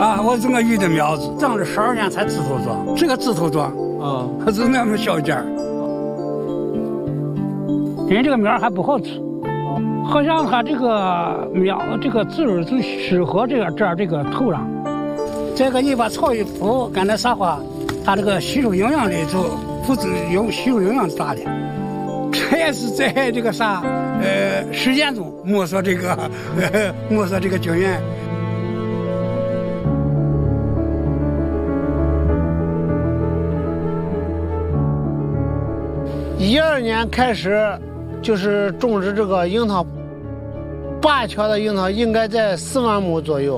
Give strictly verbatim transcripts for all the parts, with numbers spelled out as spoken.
啊，我种个榆的苗子，长了十二年才枝头装，这个枝头装啊，可是那么小件儿，因为这个苗还不好吃，好像它这个苗这个籽儿就适合这个这儿这个土壤。这个你把草一铺，干那啥话，它这个吸收营养的就不止有吸收营养大的。这也是在这个啥呃实践中摸索这个呃摸索这个经验。 一二年开始就是种植这个樱桃，灞桥的樱桃应该在四万亩左右。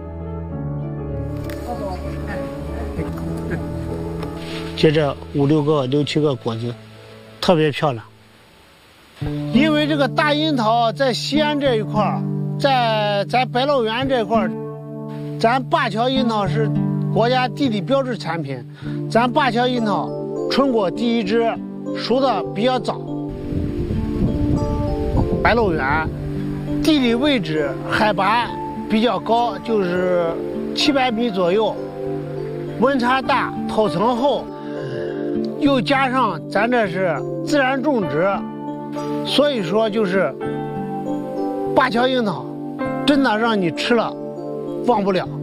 接着五六个、六七个果子，特别漂亮。因为这个大樱桃在西安这一块儿，在咱百乐园这块儿，咱灞桥樱桃是国家地理标志产品，咱灞桥樱桃春果第一枝，熟的比较早。百乐园地理位置海拔比较高，就是七百米左右，温差大，土层厚，又加上咱这是自然种植，所以说就是灞桥樱桃真的让你吃了忘不了。